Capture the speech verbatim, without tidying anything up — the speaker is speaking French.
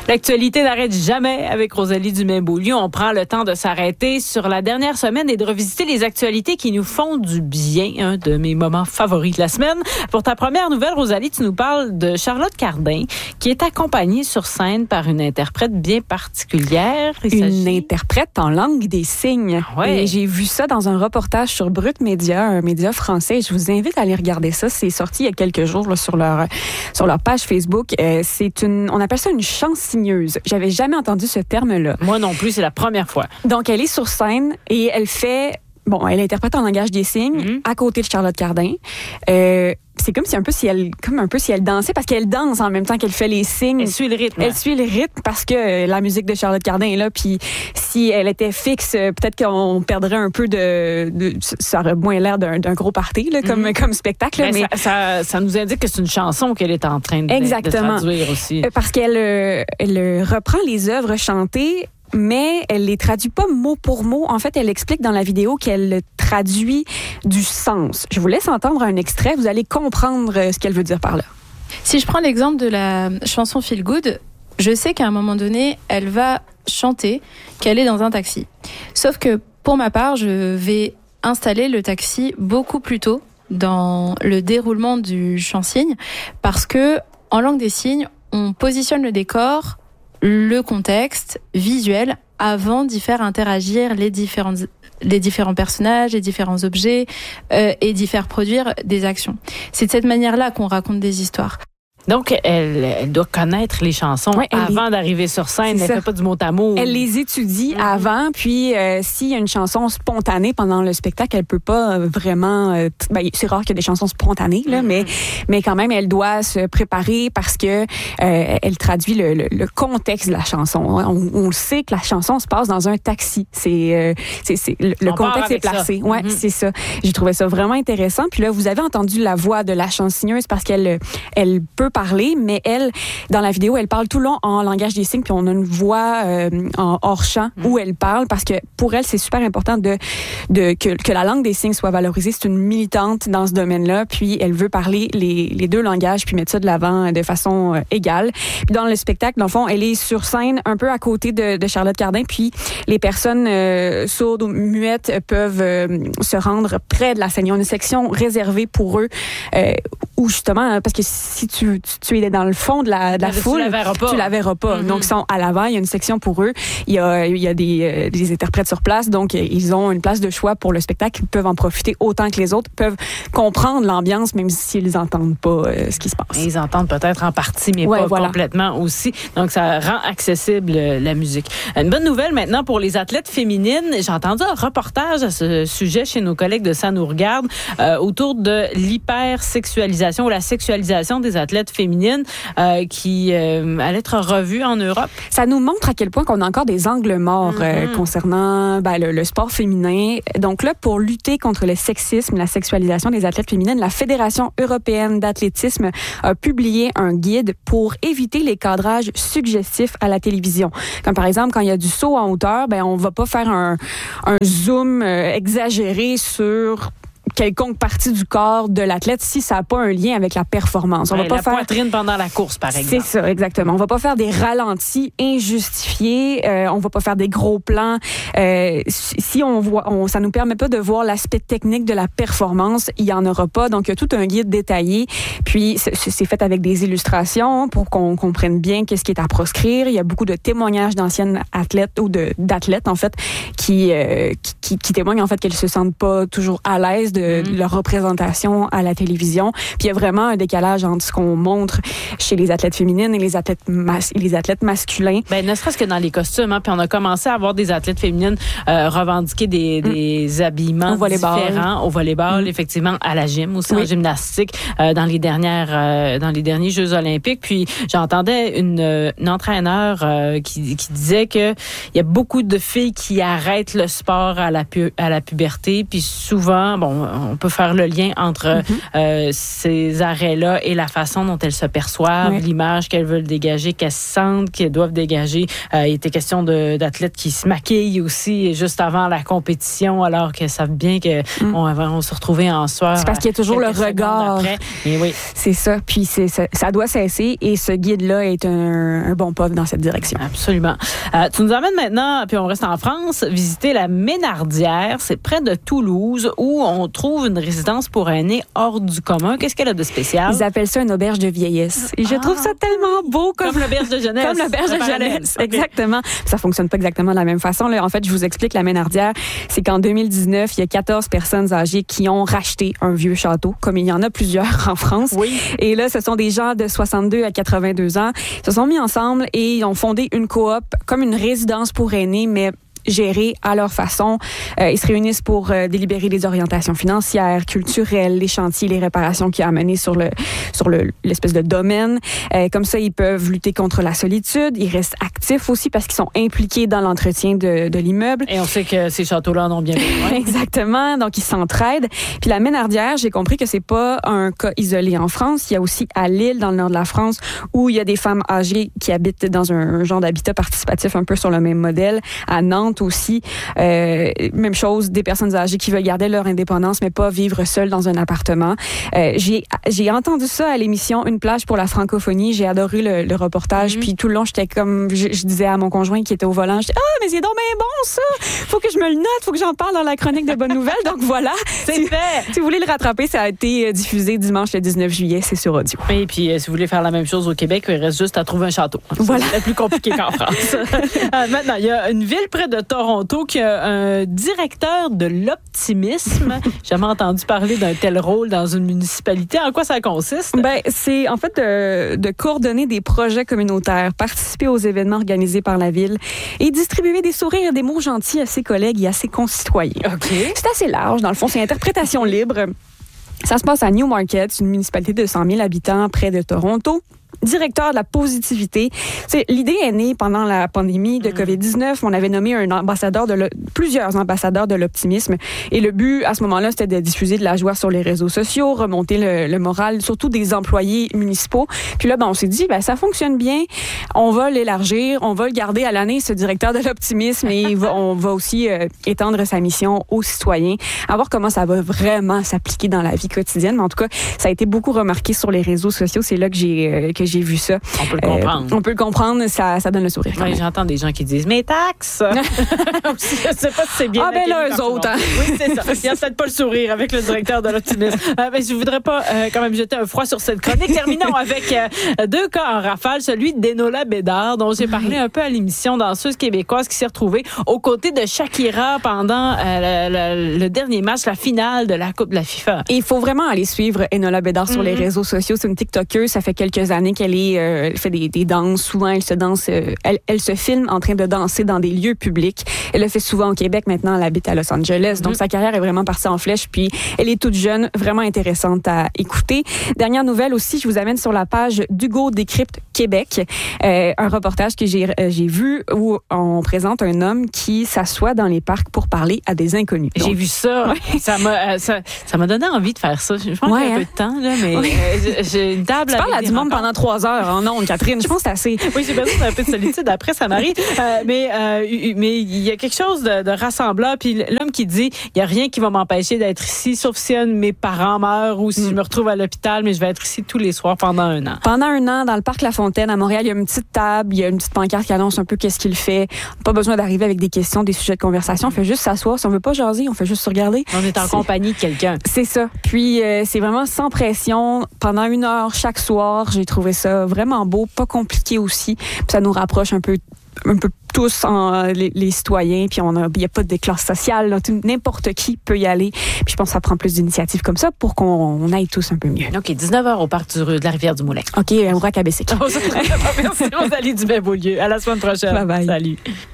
L'actualité n'arrête jamais avec Rosalie Dumais-Beaulieu. On prend le temps de s'arrêter sur la dernière semaine et de revisiter les actualités qui nous font du bien. Un de mes moments favoris de la semaine. Pour ta première nouvelle, Rosalie, tu nous parles de Charlotte Cardin, qui est accompagnée sur scène par une interprète bien particulière. Il une s'agit... interprète en langue des signes. Ouais. Et j'ai vu ça dans un reportage sur Brut Média, un média français. Je vous invite à aller regarder ça. C'est sorti il y a quelques jours là, sur leur sur leur page Facebook. Euh, c'est une, on appelle ça une chansigneuse. J'avais jamais entendu ce terme-là. Moi non plus, c'est la première fois. Donc, elle est sur scène et elle fait... Bon, elle interprète en langage des signes mm-hmm. à côté de Charlotte Cardin. Euh, c'est comme si un peu si elle comme un peu si elle dansait parce qu'elle danse en même temps qu'elle fait les signes. Elle suit le rythme. Elle suit le rythme parce que la musique de Charlotte Cardin est là. Puis si elle était fixe, peut-être qu'on perdrait un peu de, de ça aurait moins l'air d'un, d'un gros party là, comme mm-hmm. comme spectacle. Ben, mais ça, ça, ça nous indique que c'est une chanson qu'elle est en train de, Exactement. de traduire aussi. Parce qu'elle elle reprend les œuvres chantées. Mais elle les traduit pas mot pour mot. En fait, elle explique dans la vidéo qu'elle traduit du sens. Je vous laisse entendre un extrait. Vous allez comprendre ce qu'elle veut dire par là. Si je prends l'exemple de la chanson Feel Good, je sais qu'à un moment donné, elle va chanter qu'elle est dans un taxi. Sauf que pour ma part, je vais installer le taxi beaucoup plus tôt dans le déroulement du chant-signe parce que en langue des signes, on positionne le décor, le contexte visuel avant d'y faire interagir les différents, les différents personnages, les différents objets euh, et d'y faire produire des actions. C'est de cette manière-là qu'on raconte des histoires. Donc, elle, elle doit connaître les chansons ouais, avant les... d'arriver sur scène. C'est elle ne fait pas du mot à mot. Elle les étudie mm-hmm. avant, puis euh, s'il y a une chanson spontanée pendant le spectacle, elle peut pas vraiment... Euh, t- ben, c'est rare qu'il y a des chansons spontanées, là, mm-hmm. mais, mais quand même, elle doit se préparer parce que euh, elle traduit le, le, le contexte de la chanson. On, on sait que la chanson se passe dans un taxi. C'est, euh, c'est, c'est le, le contexte est placé. Ouais, mm-hmm. c'est ça. J'ai trouvé ça vraiment intéressant. Puis là, vous avez entendu la voix de la chansigneuse parce qu'elle elle peut parler, mais elle, dans la vidéo, elle parle tout le long en langage des signes, puis on a une voix euh, en hors-champ mmh. où elle parle, parce que pour elle, c'est super important de, de que, que la langue des signes soit valorisée. C'est une militante dans ce domaine-là, puis elle veut parler les, les deux langages, puis mettre ça de l'avant de façon euh, égale. Puis dans le spectacle, dans le fond, elle est sur scène, un peu à côté de, de Charlotte Cardin, puis les personnes euh, sourdes ou muettes peuvent euh, se rendre près de la scène. Il y a une section réservée pour eux, euh, où justement, parce que si tu Tu, tu es dans le fond de la, de la foule, tu la verras pas. Tu la verras pas. Mm-hmm. Donc, ils sont à l'avant, il y a une section pour eux. Il y a, il y a des, euh, des interprètes sur place, donc ils ont une place de choix pour le spectacle. Ils peuvent en profiter autant que les autres, peuvent comprendre l'ambiance, même s'ils n'entendent pas euh, ce qui se passe. Ils entendent peut-être en partie, mais ouais, pas voilà. complètement aussi. Donc, ça rend accessible euh, la musique. Une bonne nouvelle maintenant pour les athlètes féminines. J'ai entendu un reportage à ce sujet chez nos collègues de Ça nous regarde euh, autour de l'hypersexualisation ou la sexualisation des athlètes féminine euh, qui euh, allait être revue en Europe. Ça nous montre à quel point qu'on a encore des angles morts mm-hmm. euh, concernant ben, le, le sport féminin. Donc là, pour lutter contre le sexisme, la sexualisation des athlètes féminines, la Fédération européenne d'athlétisme a publié un guide pour éviter les cadrages suggestifs à la télévision. Comme par exemple, quand il y a du saut en hauteur, ben on va pas faire un, un zoom euh, exagéré sur quelconque partie du corps de l'athlète si ça n'a pas un lien avec la performance. On ouais, va pas la faire poitrine pendant la course, par exemple. C'est ça, exactement. On va pas faire des ralentis injustifiés. Euh, on va pas faire des gros plans. Euh, si on voit, on, ça nous permet pas de voir l'aspect technique de la performance. Il y en aura pas. Donc il y a tout un guide détaillé. Puis c'est, c'est fait avec des illustrations pour qu'on comprenne bien qu'est-ce qui est à proscrire. Il y a beaucoup de témoignages d'anciennes athlètes ou de d'athlètes en fait qui euh, qui, qui, qui témoignent en fait qu'elles se sentent pas toujours à l'aise de de leur représentation à la télévision. Puis il y a vraiment un décalage entre ce qu'on montre chez les athlètes féminines et les athlètes, mas- et les athlètes masculins. Ben, ne serait-ce que dans les costumes. Hein, puis on a commencé à avoir des athlètes féminines euh, revendiquer des, mm. des habillements au différents au volleyball, mm. effectivement, à la gym aussi, oui. en gymnastique, euh, dans les dernières, euh, dans les derniers Jeux olympiques. Puis j'entendais une, une entraîneur euh, qui, qui disait que il y a beaucoup de filles qui arrêtent le sport à la, pu- à la puberté. Puis souvent, bon, on peut faire le lien entre mm-hmm. euh, ces arrêts-là et la façon dont elles se perçoivent, oui. l'image qu'elles veulent dégager, qu'elles sentent qu'elles doivent dégager. Euh, il était question de, d'athlètes qui se maquillent aussi juste avant la compétition, alors qu'elles savent bien qu'on mm. va se retrouver en sueur. C'est parce qu'il y a toujours le regard. Mais oui. C'est ça. Puis c'est, ça, ça doit cesser et ce guide-là est un, un bon pas dans cette direction. Absolument. Euh, tu nous emmènes maintenant, puis on reste en France, visiter la Ménardière. C'est près de Toulouse où on trouve une résidence pour aînés hors du commun. Qu'est-ce qu'elle a de spécial? Ils appellent ça une auberge de vieillesse. Et je ah, trouve ça tellement beau. Comme, comme l'auberge de jeunesse. Comme l'auberge de jeunesse. Okay. Exactement. Ça fonctionne pas exactement de la même façon. Là, en fait, je vous explique la Ménardière. C'est qu'en deux mille dix-neuf, il y a quatorze personnes âgées qui ont racheté un vieux château, comme il y en a plusieurs en France. Oui. Et là, ce sont des gens de soixante-deux à quatre-vingt-deux ans. Ils se sont mis ensemble et ils ont fondé une coop comme une résidence pour aînés, mais gérés à leur façon. Euh, ils se réunissent pour euh, délibérer les orientations financières, culturelles, les chantiers, les réparations qu'il y a à mener sur le sur le l'espèce de domaine. Euh, comme ça, ils peuvent lutter contre la solitude. Ils restent actifs aussi parce qu'ils sont impliqués dans l'entretien de, de l'immeuble. Et on sait que ces châteaux-là en ont bien besoin. Exactement. Donc, ils s'entraident. Puis la Ménardière, j'ai compris que c'est pas un cas isolé en France. Il y a aussi à Lille, dans le nord de la France, où il y a des femmes âgées qui habitent dans un, un genre d'habitat participatif un peu sur le même modèle. À Nantes aussi, euh, même chose, des personnes âgées qui veulent garder leur indépendance mais pas vivre seules dans un appartement. Euh, j'ai j'ai entendu ça à l'émission Une plage pour la francophonie. J'ai adoré le, le reportage. Mm-hmm. Puis tout le long, j'étais comme, je, je disais à mon conjoint qui était au volant, je dis, ah mais c'est donc bien bon ça. Faut que je me le note, faut que j'en parle dans la chronique de Bonnes Nouvelles. Donc voilà, c'est si, fait. Si vous voulez le rattraper, ça a été diffusé dimanche le dix-neuf juillet. C'est sur audio. Et puis euh, si vous voulez faire la même chose au Québec, il reste juste à trouver un château. Voilà. C'est plus compliqué qu'en France. euh, maintenant, il y a une ville près de Toronto qui a un directeur de l'optimisme. J'ai jamais entendu parler d'un tel rôle dans une municipalité. En quoi ça consiste? Ben, c'est en fait de, de coordonner des projets communautaires, participer aux événements organisés par la ville et distribuer des sourires et des mots gentils à ses collègues et à ses concitoyens. Okay. C'est assez large. Dans le fond, c'est interprétation libre. Ça se passe à Newmarket, une municipalité de cent mille habitants près de Toronto. Directeur de la positivité. C'est, l'idée est née pendant la pandémie de covid dix-neuf. On avait nommé un ambassadeur de le, plusieurs ambassadeurs de l'optimisme. Et le but, à ce moment-là, c'était de diffuser de la joie sur les réseaux sociaux, remonter le, le moral, surtout des employés municipaux. Puis là, ben, on s'est dit, ben, ça fonctionne bien. On va l'élargir. On va le garder à l'année, ce directeur de l'optimisme. Et va, on va aussi euh, étendre sa mission aux citoyens, à voir comment ça va vraiment s'appliquer dans la vie quotidienne. Mais en tout cas, ça a été beaucoup remarqué sur les réseaux sociaux. C'est là que j'ai, euh, que j'ai vu ça. On peut le comprendre. Euh, on peut le comprendre, ça, ça donne le sourire. Oui, j'entends des gens qui disent, mes taxes! Je sais pas si c'est bien. Ah, ben là, eux autres. Hein. Oui, c'est ça. Il n'y a peut-être pas le sourire avec le directeur de l'optimisme. Euh, mais je voudrais pas euh, quand même jeter un froid sur cette chronique. Terminons avec euh, deux cas en rafale. Celui d'Enola Bédard, dont j'ai parlé un peu à l'émission, danseuse québécoise qui s'est retrouvée aux côtés de Shakira pendant euh, le, le, le dernier match, la finale de la Coupe de la FIFA. Et il faut vraiment aller suivre Enola Bédard sur mm-hmm. les réseaux sociaux. C'est une TikTokeuse. Ça fait quelques années qu'elle est, euh, elle fait des, des danses. Souvent, elle se danse, euh, elle, elle se filme en train de danser dans des lieux publics. Elle le fait souvent au Québec. Maintenant, elle habite à Los Angeles. Mm-hmm. Donc, sa carrière est vraiment partie en flèche. Puis, elle est toute jeune, vraiment intéressante à écouter. Dernière nouvelle aussi, je vous amène sur la page d'Hugo Décrypte Québec. Euh, un reportage que j'ai, euh, j'ai vu où on présente un homme qui s'assoit dans les parcs pour parler à des inconnus. Donc, j'ai vu ça. Ouais. Ça m'a, ça, ça m'a donné envie de faire ça. Je pense ouais, qu'il y a un hein? peu de temps, là, mais ouais. euh, j'ai une table. Tu parles à du monde pendant trois heures en ondes, Catherine. Je pense que c'est assez. Oui, j'ai besoin d'un peu de solitude. Après, ça m'arrive. Euh, mais, euh, mais il y a quelque chose de, de rassemblant. Puis l'homme qui dit, il n'y a rien qui va m'empêcher d'être ici, sauf si un de mes parents meurt ou si mm. je me retrouve à l'hôpital, mais je vais être ici tous les soirs pendant un an. Pendant un an, dans le parc La Fontaine, à Montréal, il y a une petite table, il y a une petite pancarte qui annonce un peu qu'est-ce qu'il fait. Pas besoin d'arriver avec des questions, des sujets de conversation. On fait juste s'asseoir. Si on veut pas jaser, on fait juste se regarder. On est en c'est... compagnie de quelqu'un. C'est ça. Puis, euh, c'est vraiment sans pression. Pendant une heure chaque soir, j'ai trouvé ça vraiment beau, pas compliqué aussi. Puis ça nous rapproche un peu, un peu tous en, les, les citoyens. Puis on a, il y a pas de classe sociale. Là, tout, n'importe qui peut y aller. Puis je pense que ça prend plus d'initiatives comme ça pour qu'on on aille tous un peu mieux. OK, dix-neuf heures au parc du, de la Rivière-du-Moulin. OK, au Rac à Bessic. Merci, Rosalie Dumais-Beaulieu. À la semaine prochaine. Bye bye. Salut.